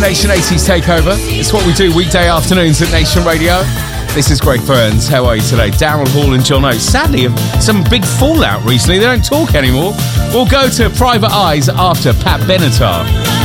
Nation 80s Takeover. It's what we do weekday afternoons at Nation Radio. This is Greg Burns. How are you today? Daryl Hall and John Oates. Sadly, some big fallout recently. They don't talk anymore. We'll go to Private Eyes after Pat Benatar.